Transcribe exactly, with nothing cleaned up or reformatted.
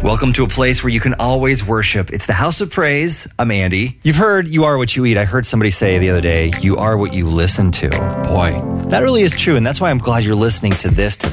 Welcome to a place where you can always worship. It's the House of Praise. I'm Andy. You've heard you are what you eat. I heard somebody say the other day, you are what you listen to. Boy, that really is true. And that's why I'm glad you're listening to this today.